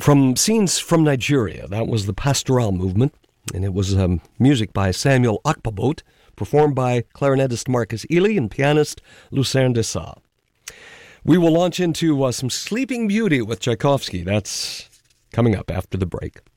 From Scenes from Nigeria, that was the Pastoral Movement, and it was music by Samuel Akpabot, performed by clarinetist Marcus Ely and pianist Lucerne Dessau. We will launch into some Sleeping Beauty with Tchaikovsky. That's coming up after the break.